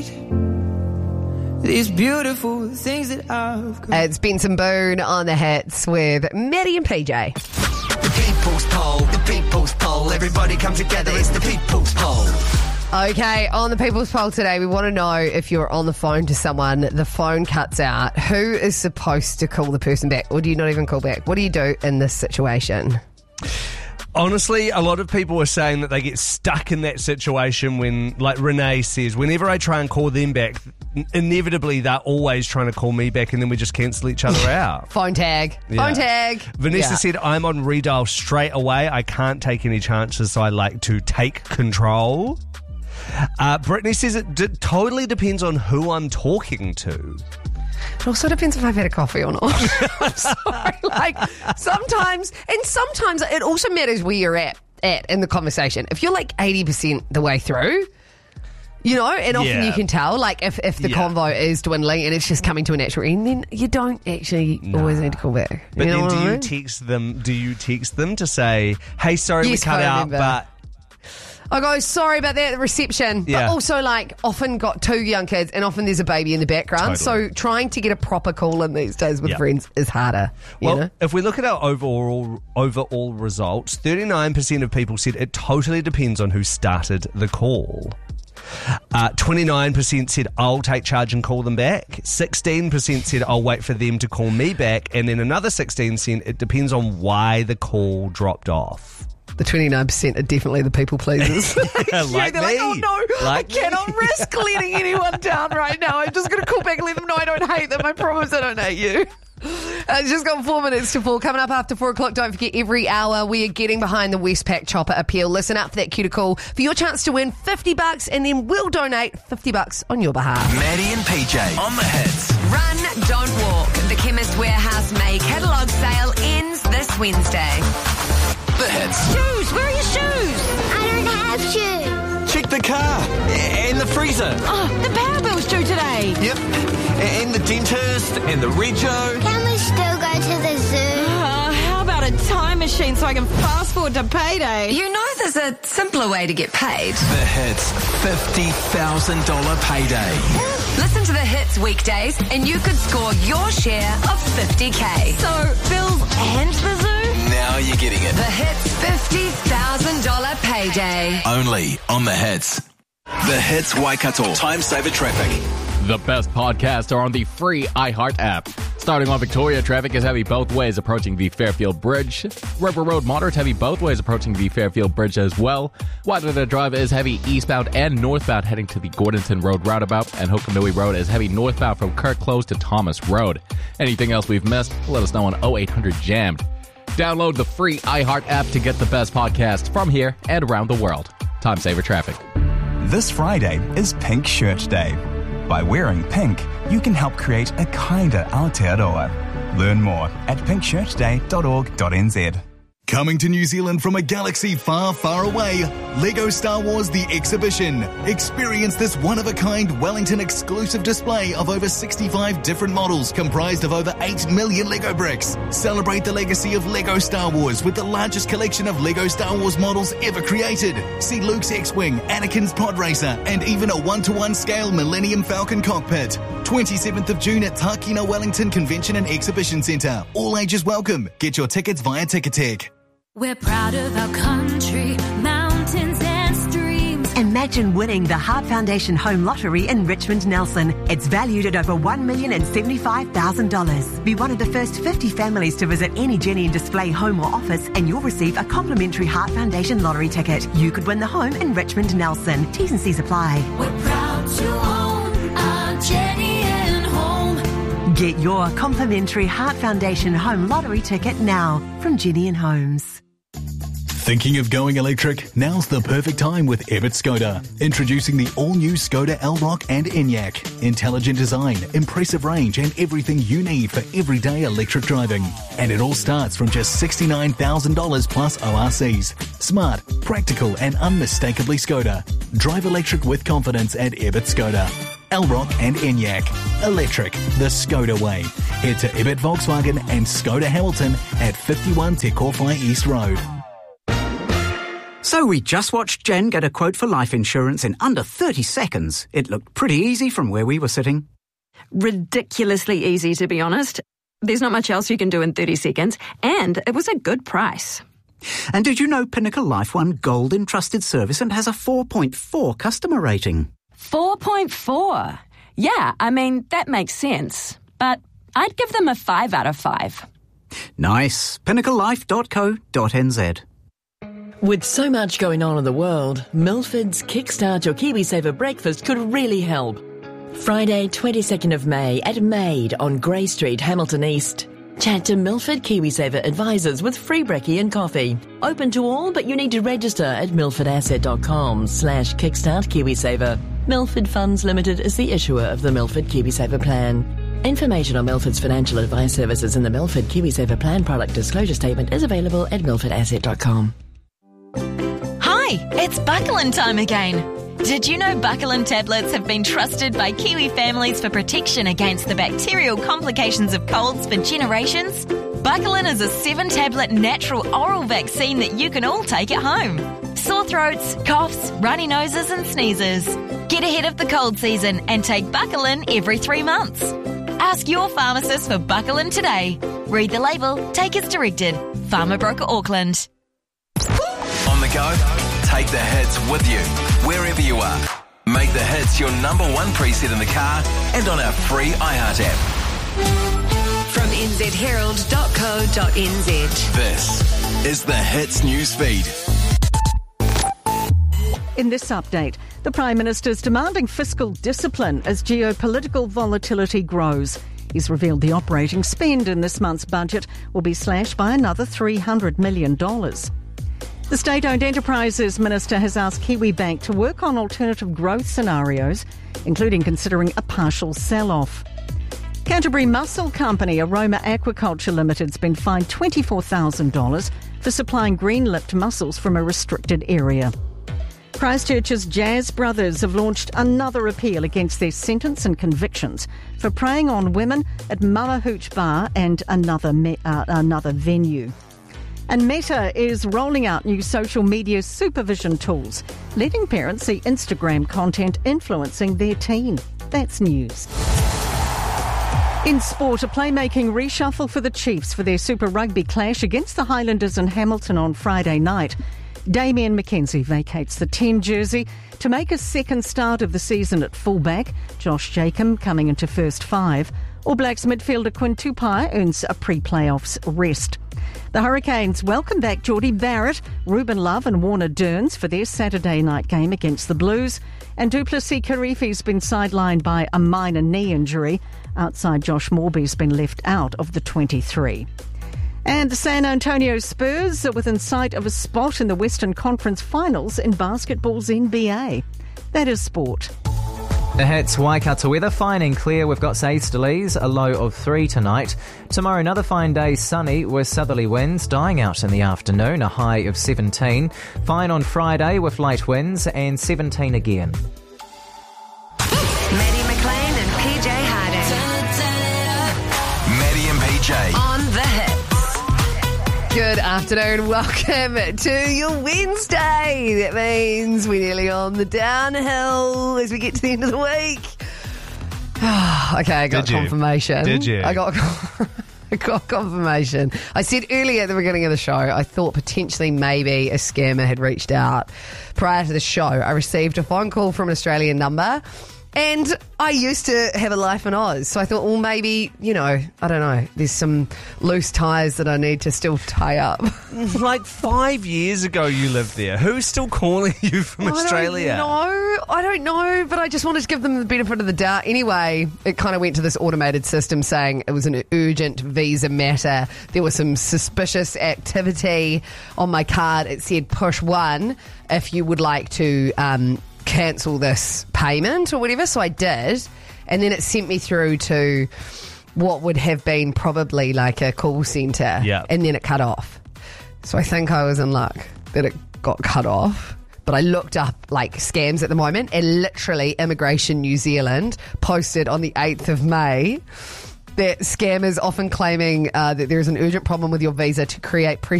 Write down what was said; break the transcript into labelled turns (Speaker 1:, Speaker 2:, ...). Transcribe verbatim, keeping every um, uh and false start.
Speaker 1: These beautiful things that I've got.
Speaker 2: It's Benson Boone on the hits with Maddie and P J.
Speaker 3: The people's poll, the people's poll. Everybody come together, it's the people's poll.
Speaker 2: Okay, on the People's Poll today, we want to know if you're on the phone to someone, the phone cuts out, who is supposed to call the person back? Or do you not even call back? What do you do in this situation?
Speaker 4: Honestly, a lot of people are saying that they get stuck in that situation when, like Renee says, whenever I try and call them back, inevitably they're always trying to call me back and then we just cancel each other out.
Speaker 2: Phone tag.
Speaker 4: Yeah.
Speaker 2: Phone tag.
Speaker 4: Vanessa
Speaker 2: Yeah.
Speaker 4: said, I'm on redial straight away. I can't take any chances, so I like to take control. Uh, Brittany says it d- totally depends on who I'm talking to.
Speaker 2: It also depends if I've had a coffee or not. I'm sorry. Like, sometimes, and sometimes it also matters where you're at, at in the conversation. If you're like eighty percent the way through, you know, and often
Speaker 4: Yeah.
Speaker 2: you can tell, like, if, if the
Speaker 4: Yeah.
Speaker 2: convo is dwindling and it's just coming to a natural end, then you don't actually
Speaker 4: Nah.
Speaker 2: always need to call back.
Speaker 4: But
Speaker 2: you know
Speaker 4: then
Speaker 2: what
Speaker 4: do
Speaker 2: I
Speaker 4: you
Speaker 2: mean?
Speaker 4: text them, do you text them to say, hey, sorry
Speaker 2: Yes,
Speaker 4: we cut
Speaker 2: I
Speaker 4: out,
Speaker 2: remember.
Speaker 4: but...
Speaker 2: I go, sorry about that, the reception.
Speaker 4: Yeah.
Speaker 2: But also, like, often got two young kids and often there's a baby in the background.
Speaker 4: Totally.
Speaker 2: So trying to get a proper call in these days with
Speaker 4: Yeah.
Speaker 2: friends is harder. You
Speaker 4: Well,
Speaker 2: know?
Speaker 4: if we look at our overall overall results, thirty-nine percent of people said it totally depends on who started the call. Uh, twenty-nine percent said I'll take charge and call them back. sixteen percent said I'll wait for them to call me back. And then another sixteen percent, it depends on why the call dropped off.
Speaker 2: The twenty-nine percent are definitely the people pleasers.
Speaker 4: Yeah,
Speaker 2: Yeah,
Speaker 4: like
Speaker 2: they're like,
Speaker 4: me.
Speaker 2: oh no,
Speaker 4: Like
Speaker 2: I cannot
Speaker 4: me.
Speaker 2: risk letting anyone down right now. I'm just going to call back and let them know I don't hate them. I promise I don't hate you. Uh, it's just got four minutes to four. Coming up after four o'clock, don't forget every hour we are getting behind the Westpac Chopper Appeal. Listen up for that cuticle for your chance to win fifty bucks and then we'll donate fifty bucks on your behalf.
Speaker 3: Maddie and P J on the hits.
Speaker 5: Run, don't walk. The Chemist Warehouse May catalogue sale ends this Wednesday.
Speaker 3: The hits.
Speaker 5: Shoes, where are your shoes?
Speaker 6: I don't have shoes.
Speaker 3: Check the car. And the freezer.
Speaker 5: Oh, the power bill's due today.
Speaker 3: Yep. And the dentist. And the rego.
Speaker 6: Can we still go to the zoo?
Speaker 7: Uh, how about a time machine so I can fast forward to payday?
Speaker 5: You know there's a simpler way to get paid.
Speaker 3: The hits. fifty thousand dollars payday.
Speaker 5: Listen to the hits weekdays and you could score your share of fifty K.
Speaker 7: So, bills and the zoo?
Speaker 3: Now you're getting it.
Speaker 5: The hits fifty thousand dollars payday.
Speaker 3: Only on the hits. The hits Waikato. Time saver traffic.
Speaker 8: The best podcasts are on the free iHeart app. Starting on Victoria, traffic is heavy both ways approaching the Fairfield Bridge. River Road, moderate heavy both ways approaching the Fairfield Bridge as well. Waitara Drive is heavy eastbound and northbound heading to the Gordonton Road roundabout. And Hokonui Road is heavy northbound from Kirk Close to Thomas Road. Anything else we've missed, let us know on oh eight hundred jammed. Download the free iHeart app to get the best podcasts from here and around the world. Time saver traffic.
Speaker 9: This Friday is Pink Shirt Day. By wearing pink, you can help create a kinder Aotearoa. Learn more at pink shirt day dot org dot n z.
Speaker 10: Coming to New Zealand from a galaxy far, far away, LEGO Star Wars The Exhibition. Experience this one-of-a-kind Wellington exclusive display of over sixty-five different models comprised of over eight million LEGO bricks. Celebrate the legacy of LEGO Star Wars with the largest collection of LEGO Star Wars models ever created. See Luke's X-Wing, Anakin's Pod Racer, and even a one-to-one scale Millennium Falcon cockpit. twenty-seventh of June at Tākina Wellington Convention and Exhibition Centre. All ages welcome. Get your tickets via Ticketek.
Speaker 11: We're proud of our country, mountains and streams.
Speaker 12: Imagine winning the Heart Foundation Home Lottery in Richmond Nelson. It's valued at over one million seventy-five thousand dollars. Be one of the first fifty families to visit any Jenny and Display home or office and you'll receive a complimentary Heart Foundation lottery ticket. You could win the home in Richmond Nelson. T's and C's apply.
Speaker 11: We're proud to own our Jenny and Home.
Speaker 12: Get your complimentary Heart Foundation Home Lottery ticket now from Jenny and Homes.
Speaker 10: Thinking of going electric? Now's the perfect time with Ebbett Skoda. Introducing the all-new Skoda Elrock and Enyaq. Intelligent design, impressive range, and everything you need for everyday electric driving. And it all starts from just sixty-nine thousand dollars plus O R Cs. Smart, practical, and unmistakably Skoda. Drive electric with confidence at Ebbett Skoda. Elrock and Enyaq. Electric, the Skoda way. Head to Ebbett Volkswagen and Skoda Hamilton at fifty-one Te Kōwhai East Road.
Speaker 13: So we just watched Jen get a quote for life insurance in under thirty seconds. It looked pretty easy from where we were sitting.
Speaker 7: Ridiculously easy, to be honest. There's not much else you can do in thirty seconds, and it was a good price.
Speaker 13: And did you know Pinnacle Life won Gold in Trusted Service and has a four point four customer rating?
Speaker 7: four point four? Yeah, I mean, that makes sense. But I'd give them a five out of five.
Speaker 13: Nice. pinnacle life dot co dot n z.
Speaker 14: With so much going on in the world, Milford's Kickstart Your KiwiSaver breakfast could really help. Friday, twenty-second of May at Maid on Grey Street, Hamilton East. Chat to Milford KiwiSaver advisors with free brekkie and coffee. Open to all, but you need to register at milford asset dot com slash kickstart KiwiSaver. Milford Funds Limited is the issuer of the Milford KiwiSaver plan. Information on Milford's financial advice services and the Milford KiwiSaver plan product disclosure statement is available at milford asset dot com.
Speaker 15: Hi, it's Buckland time again. Did you know Buckland tablets have been trusted by Kiwi families for protection against the bacterial complications of colds for generations? Buckland is a seven-tablet natural oral vaccine that you can all take at home. Sore throats, coughs, runny noses and sneezes. Get ahead of the cold season and take Buckland every three months. Ask your pharmacist for Buckland today. Read the label, take as directed. Pharma Broker Auckland.
Speaker 16: On the go? Take the hits with you, wherever you are. Make the hits your number one preset in the car and on our free iHeart app.
Speaker 5: From n z herald dot co dot n z.
Speaker 16: This is the Hits News Feed.
Speaker 17: In this update, the Prime Minister is demanding fiscal discipline as geopolitical volatility grows. He's revealed the operating spend in this month's budget will be slashed by another three hundred million dollars. The State-Owned Enterprises Minister has asked Kiwibank to work on alternative growth scenarios, including considering a partial sell-off. Canterbury Mussel Company, Aroma Aquaculture Limited, has been fined twenty-four thousand dollars for supplying green-lipped mussels from a restricted area. Christchurch's Jazz Brothers have launched another appeal against their sentence and convictions for preying on women at Mama Hooch Bar and another, me- uh, another venue. And Meta is rolling out new social media supervision tools, letting parents see Instagram content influencing their teen. That's news. In sport, a playmaking reshuffle for the Chiefs for their Super Rugby clash against the Highlanders in Hamilton on Friday night. Damien McKenzie vacates the team jersey to make a second start of the season at fullback. Josh Jacob coming into first five. All Blacks midfielder Quinn Tupai earns a pre-playoffs rest. The Hurricanes welcome back Geordie Barrett, Ruben Love and Warner Dearns for their Saturday night game against the Blues. And Duplessis Karifi's been sidelined by a minor knee injury. Outside Josh Morby's been left out of the twenty-three. And the San Antonio Spurs are within sight of a spot in the Western Conference Finals in basketball's N B A. That is sport.
Speaker 18: The Hits Waikato weather, fine and clear. We've got easterlies, a low of three tonight. Tomorrow, another fine day, sunny with southerly winds dying out in the afternoon, a high of seventeen. Fine on Friday with light winds and seventeen again.
Speaker 5: Maddie McLean and P J Harding.
Speaker 16: Maddie and P J.
Speaker 5: On the Hits.
Speaker 2: Good afternoon. Welcome to your Wednesday. That means we're nearly on the downhill as we get to the end of the week. Okay, I got
Speaker 4: Did you?
Speaker 2: confirmation.
Speaker 4: Did you?
Speaker 2: I got, I got confirmation. I said earlier at the beginning of the show, I thought potentially maybe a scammer had reached out. Prior to the show, I received a phone call from an Australian number. And I used to have a life in Oz, so I thought, well, maybe, you know, I don't know, there's some loose ties that I need to still tie up.
Speaker 4: Like five years ago you lived there. Who's still calling you from Australia?
Speaker 2: I don't know. I don't know, but I just wanted to give them the benefit of the doubt. Anyway, it kind of went to this automated system saying it was an urgent visa matter. There was some suspicious activity on my card. It said push one if you would like to um, cancel this payment or whatever. So I did. And then it sent me through to what would have been probably like a call centre.
Speaker 4: Yeah.
Speaker 2: And then it cut off. So I think I was in luck that it got cut off. But I looked up like scams at the moment, and literally Immigration New Zealand posted on the eighth of May that scammers often claiming uh, that there is an urgent problem with your visa to create pre-